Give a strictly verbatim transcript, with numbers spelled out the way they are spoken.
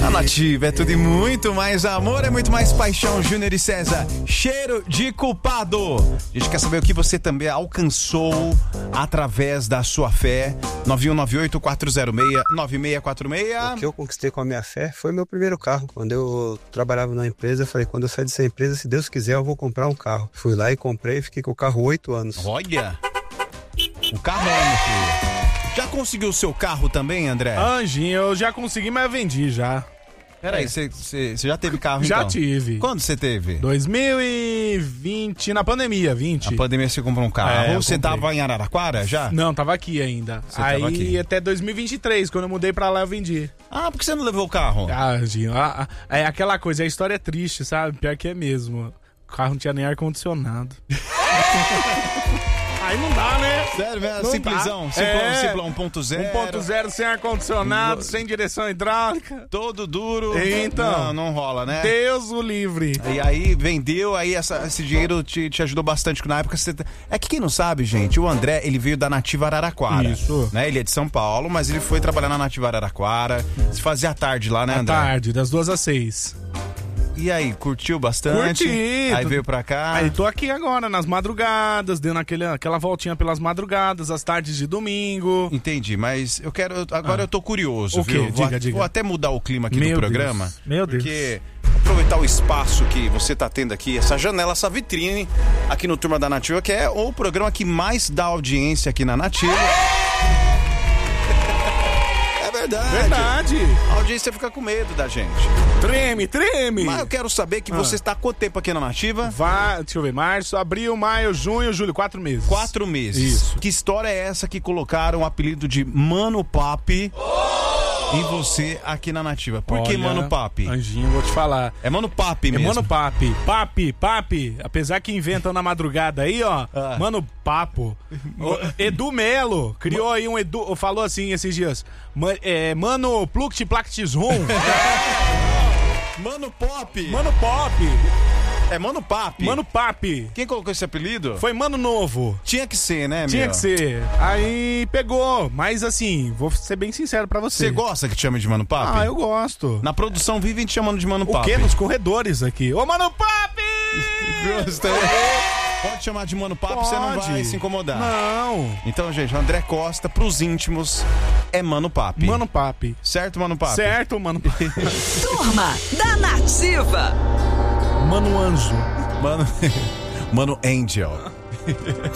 A Nativa é tudo e muito mais amor, é muito mais paixão. Júnior e César, cheiro de culpado. A gente quer saber o que você também alcançou através da sua fé. nove um nove oito, quatro zero seis, nove seis quatro seis. O que eu conquistei com a minha fé foi meu primeiro carro. Quando eu trabalhava numa empresa, eu falei, quando eu sair dessa empresa, se Deus quiser, eu vou comprar um carro. Fui lá e comprei, fiquei com o carro oito anos. Olha! Um carro, meu filho. Já conseguiu o seu carro também, André? Anjinho, eu já consegui, mas eu vendi já. Peraí, você é. já teve carro já então? Já tive. Quando você teve? dois mil e vinte, na pandemia, vinte. Na pandemia você comprou um carro. É, você tava em Araraquara já? Não, tava aqui ainda. Você Aí tava aqui. Até dois mil e vinte e três, quando eu mudei pra lá eu vendi. Ah, por que você não levou o carro? Ah, Anjinho, ah, é aquela coisa, a história é triste, sabe? Pior que é mesmo. O carro não tinha nem ar-condicionado. Aí não dá, né? Sério, velho? Simplesão. Simplão, é, Simplão um ponto zero. um ponto zero sem ar-condicionado, sem direção hidráulica. Todo duro. Então. Não, não rola, né? Deus o livre. E aí vendeu, aí essa, esse dinheiro te, te ajudou bastante na época. Você... É que quem não sabe, gente, o André, ele veio da Nativa Araraquara. Isso. Né? Ele é de São Paulo, mas ele foi trabalhar na Nativa Araraquara. Se fazia à tarde lá, né, André? À tarde, das duas às seis. E aí, curtiu bastante? Curti. Aí veio pra cá. Aí tô aqui agora, nas madrugadas, dando aquele, aquela voltinha pelas madrugadas, as tardes de domingo. Entendi, mas eu quero. Agora ah. eu tô curioso, o quê? viu? Diga, vou, diga. vou até mudar o clima aqui Meu do programa. Deus. Meu Deus. Porque aproveitar o espaço que você tá tendo aqui, essa janela, essa vitrine aqui no Turma da Nativa, que é o programa que mais dá audiência aqui na Nativa. Verdade. Verdade. A audiência fica com medo da gente. Treme, treme. Mas eu quero saber que ah. você está há quanto tempo aqui na Nativa? Vai, deixa eu ver, março, abril, maio, junho, julho, quatro meses. Quatro meses. Isso. Que história é essa que colocaram o apelido de Mano Papi oh! em você aqui na Nativa? Por Olha, que Mano Papi? Anjinho, vou te falar. É Mano Papi mesmo. É Mano Papi. Papi, Papi. Apesar que inventam na madrugada aí, ó. Ah. Mano Papo. O Edu Melo criou aí um Edu, falou assim esses dias. Man, é, mano Pluct Plact Zoom. Mano Pop. Mano Pop. É Mano Papi. Mano Papi. Quem colocou esse apelido? Foi Mano Novo. Tinha que ser, né, meu? Tinha que ser. Aí pegou. Mas assim, vou ser bem sincero pra você. Você gosta que te chame de Mano Papi? Ah, eu gosto. Na produção vivem te chamando de Mano o Papi. O quê? Nos corredores aqui. Ô, Mano Papi! Gosta. Pode chamar de Mano Papi, você não vai se incomodar. Não. Então, gente, o André Costa, pros íntimos, é Mano Papi. Mano Papi. Certo, Mano Papi? Certo, Mano Papi. Turma da Nativa. Mano Anjo. Mano, Mano Angel.